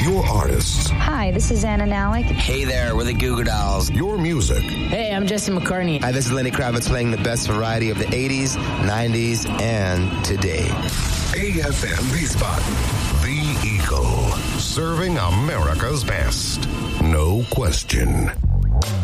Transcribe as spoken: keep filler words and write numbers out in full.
Your artists. Hi, this is Anna Nalick. Hey there, we're the Goo Goo Dolls. Your music. Hey, I'm Justin McCartney. Hi, this is Lenny Kravitz playing the best variety of the eighties, nineties, and today. A F M Wiesbaden, the Eagle, serving America's best. No question.